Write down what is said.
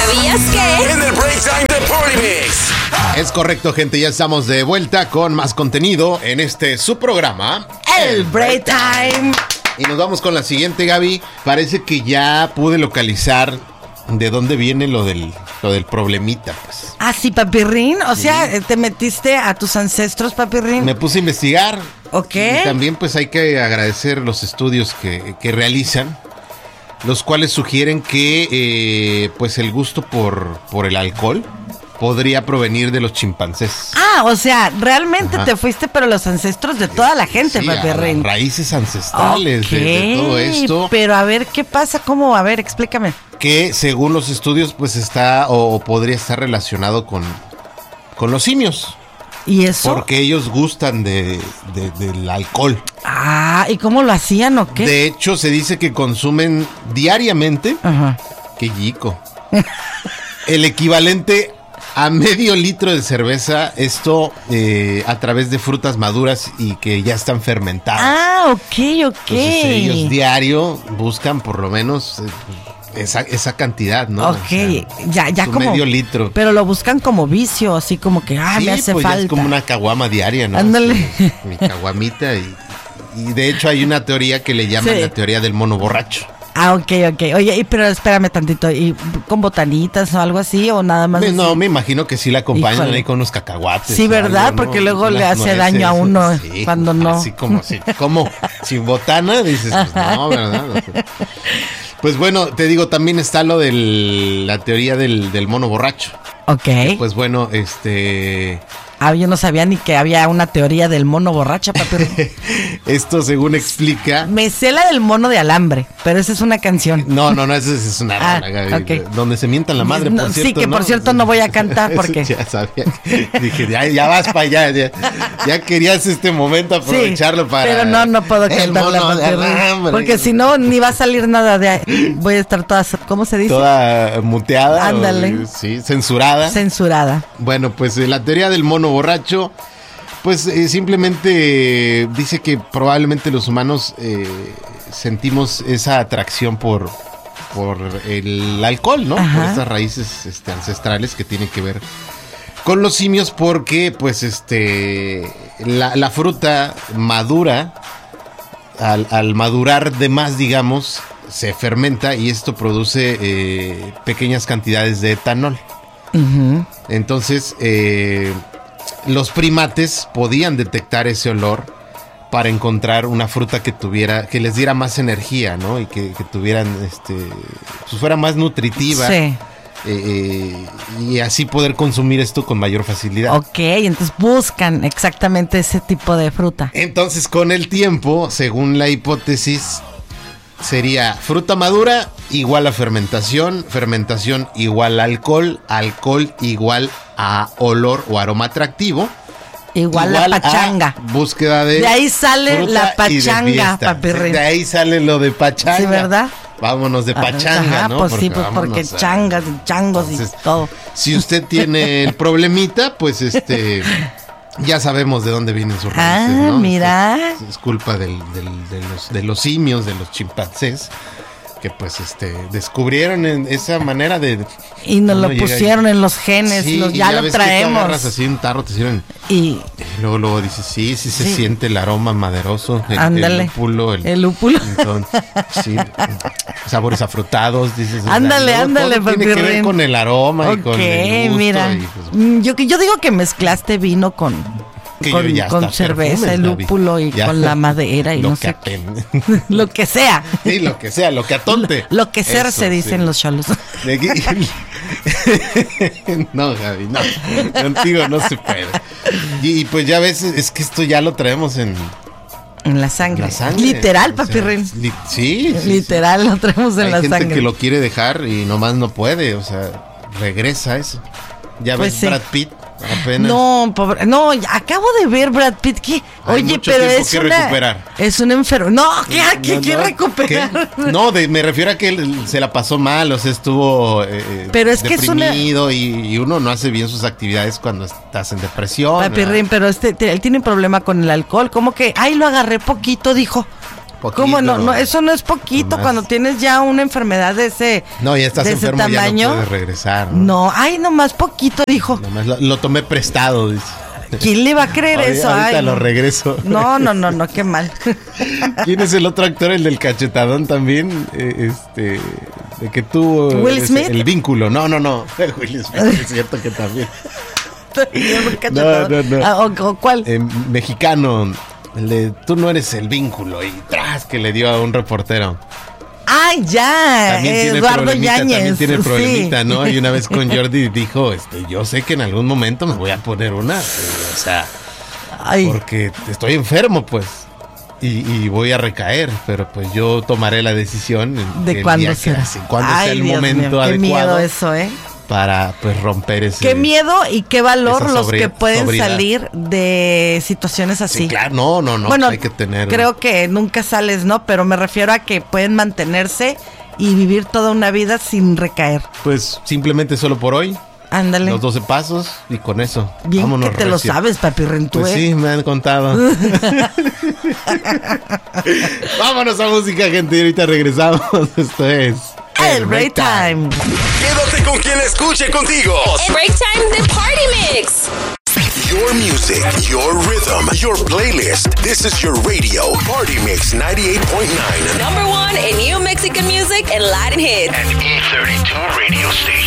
¿Sabías que? En el Break Time de Party Mix. Es correcto, gente, ya estamos de vuelta con más contenido en su programa, El Break Time. Y nos vamos con la siguiente, Gaby. Parece que ya pude localizar de dónde viene lo del problemita, pues. Ah, sí, Papirrín. O sea, te metiste a tus ancestros, Papirrín. Me puse a investigar. Ok. Y también, pues, hay que agradecer los estudios que realizan, los cuales sugieren que, pues, el gusto por el alcohol podría provenir de los chimpancés. Ah, o sea, realmente Ajá. te fuiste, pero los ancestros de toda la gente, Sí, Papirrín. raíces ancestrales Ok, de todo esto. Pero a ver, ¿qué pasa? ¿Cómo? A ver, explícame. Que según los estudios, pues está o podría estar relacionado con los simios. ¿Y eso? Porque ellos gustan del alcohol. Ah, ¿y cómo lo hacían o qué? De hecho, se dice que consumen diariamente, Ajá. qué yico, el equivalente a medio litro de cerveza, esto a través de frutas maduras y que ya están fermentadas. Ah, ok. Entonces ellos diario buscan por lo menos esa cantidad, ¿no? Ok, O sea, ya su como medio litro. Pero lo buscan como vicio, así como que, Sí, me hace pues falta. ya es como una caguama diaria, ¿no? Ándale. Sí, mi caguamita y de hecho hay una teoría que le llaman Sí. la teoría del mono borracho. Ah, ok. Oye, pero espérame tantito, ¿y con botanitas o algo así o nada más? No, así? me imagino que sí la acompañan Híjole. ahí con unos cacahuates. Sí, o ¿verdad? algo, ¿no? Porque luego le Unas hace daño a uno sí, cuando no. Así como sin botana, dices, pues no, ¿verdad? O sea, pues bueno, te digo, también está lo de la teoría del mono borracho. Ok. Pues bueno, Yo no sabía ni que había una teoría del mono borracha, papi. esto según explica. Me sé la del mono de alambre, pero esa es una canción. No, esa es una rola, Gaby, ok. donde se mientan la madre, No, por cierto. sí, que por cierto no voy a cantar porque... Ya sabía. Dije, ya vas para allá. Ya querías este momento aprovecharlo Sí, para. pero no puedo cantar la mono de alambre. porque si no, ni va a salir nada de ahí. Voy a estar toda, ¿cómo se dice? Toda muteada. Ándale. Sí, censurada. Censurada. Bueno, pues la teoría del mono borracho, pues simplemente dice que probablemente los humanos sentimos esa atracción por el alcohol, ¿no? Ajá. Por estas raíces ancestrales que tienen que ver con los simios, porque pues la fruta madura, al madurar de más, digamos, se fermenta y esto produce pequeñas cantidades de etanol. Ujú. Entonces, los primates podían detectar ese olor para encontrar una fruta que les diera más energía, ¿no? Y que tuvieran, pues fuera más nutritiva. Sí. Y así poder consumir esto con mayor facilidad. Ok, entonces buscan exactamente ese tipo de fruta. Entonces, con el tiempo, según la hipótesis, sería fruta madura igual a fermentación, fermentación igual a alcohol, alcohol igual a olor o aroma atractivo. Igual la pachanga. A búsqueda de ahí sale fruta la y de pachanga, fiesta. papirrín. De ahí sale lo de pachanga. Sí, ¿verdad? Vámonos de pachanga, Ajá, ¿no? pues sí, pues porque vámonos changas y changos Entonces, y todo. Si usted tiene el problemita, pues ya sabemos de dónde vienen sus raíces, Ah, ¿no? mira. Es culpa de los simios, de los chimpancés, que pues descubrieron esa manera de... Y nos lo uno llega pusieron en los genes, Sí, y ya lo ves que tú agarras traemos. así un tarro, te sirven. Y Luego dices, sí se Sí. siente el aroma maderoso, Ándale. el lúpulo. El lúpulo. Entonces, sí, sabores afrutados, dices. Ándale, todo ándale, tiene que ver papirrín. con el aroma y con ok, el gusto. mira. Y, pues, Yo digo que mezclaste vino con hasta cerveza, perfumes, el Gaby. lúpulo y Ya. con la madera y lo no que sé qué. apen- Lo que sea. Sí, lo que sea, lo que atonte. Lo que sea Eso, se dicen sí. los cholos. No, Gaby, no. Contigo no se puede. Y pues ya ves, es que esto ya lo traemos en En la sangre. la sangre. Literal, O sea, papirrín. Sí. Literal, lo traemos en Hay la gente sangre. que lo quiere dejar y nomás no puede, o sea, regresa eso. Ya Pues ves sí. Brad Pitt apenas. No, pobre, no, ya acabo de ver Brad Pitt que, Hay oye, mucho pero tiempo es que una recuperar. es un enfermo. No, ¿qué No, recuperar? ¿qué? No, me refiero a que él se la pasó mal, o sea, estuvo Pero es que es una- deprimido y uno no hace bien sus actividades cuando estás en depresión. Papirrín, pero él tiene un problema con el alcohol, como que, ay, lo agarré poquito, dijo. Poquito, ¿Cómo no? No, eso no es poquito. Nomás. Cuando tienes ya una enfermedad de ese No, ya estás de ese enfermo, ya tamaño. no puedes regresar. No, ay, nomás poquito, dijo. Nomás lo tomé prestado, dice. ¿Quién le va a creer eso? Ahorita Ay, lo no. regreso. No, qué mal. ¿Quién es el otro actor, el del cachetadón también? De que tuvo Will Smith. el vínculo. No. Will Smith, es cierto que también. No. Ah, ¿o cuál? Mexicano. El de tú no eres el vínculo. Y tras que le dio a un reportero. Ay, ya. También tiene Eduardo problemita, Yáñez. también tiene problemita, sí. ¿no? Y una vez con Jordi dijo, yo sé que en algún momento me voy a poner una. O sea, Ay, porque estoy enfermo, pues. Y voy a recaer, pero pues yo tomaré la decisión ¿de cuándo será? Cuándo sea el Dios momento mío, qué adecuado miedo eso, ¿eh? para pues romper ese. Qué miedo y qué valor esa los que pueden sobriedad. salir de situaciones así. Sí, claro, no, Bueno, hay que tener. creo que nunca sales, ¿no? Pero me refiero a que pueden mantenerse y vivir toda una vida sin recaer. Pues simplemente solo por hoy, Ándale. los 12 pasos y con eso. Bien vámonos que te lo recio. sabes, papi Rentú, Pues sí, me han contado. Vámonos a música, gente. Y ahorita regresamos. Esto es El Break Time. Quédate con quien escuche contigo. El Break Time de Party Mix. Your music, your rhythm, your playlist. This is your radio. Party Mix 98.9. Number one in new Mexican music and Latin hits. And E32 radio station.